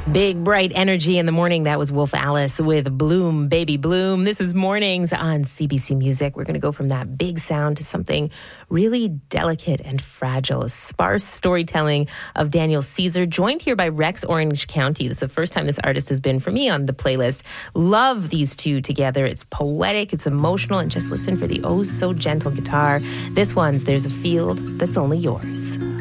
Big, bright energy in the morning. That was Wolf Alice with Bloom, Baby Bloom. This is Mornings on CBC Music. We're going to go from that big sound to something really delicate and fragile. A sparse storytelling of Daniel Caesar, joined here by Rex Orange County. This is the first time this artist has been for me on the playlist. Love these two together. It's poetic, it's emotional, and just listen for the oh so gentle guitar. This one's There's a Field That's Only Yours.